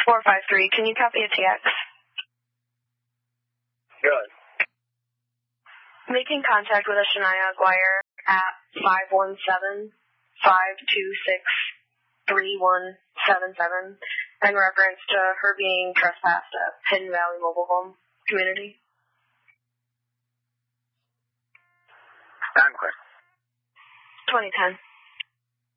453, can you copy a TX? Good. Making contact with a Shania Aguirre at 517-526-3177 in reference to her being trespassed at Hidden Valley Mobile Home Community. Time question. 2010.